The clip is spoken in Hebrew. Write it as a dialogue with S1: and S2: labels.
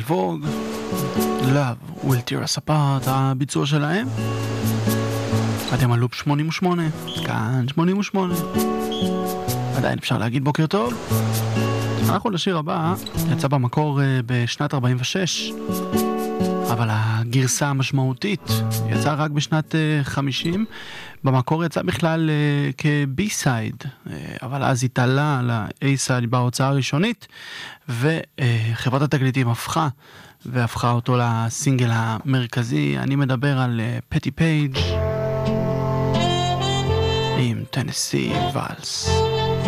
S1: ווג, Love will tear us apart, הביצוע שלהם. אתם על לופ 88, כאן 88. עדיין אפשר להגיד בוקר טוב. אנחנו לשיר הבא, יצא במקור בשנת 46, אבל הגרסה המשמעותית יצאה רק בשנת 50. במקור יצא בכלל כבי-סייד, אבל אז התעלה ל-A-סייד בהוצאה הראשונית, וחברת התקליטים הפכה אותו לסינגל המרכזי. אני מדבר על פטי פייג' עם טנסי ואלס.